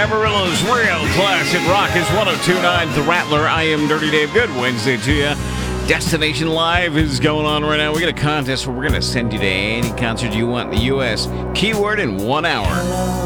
Amarillo's real classic rock is 102.9 The Rattler. I am Dirty Dave. Good Wednesday to you. Destination Live is going on right now. We got a contest where we're going to send you to any concert you want in the U.S. Keyword in 1 hour.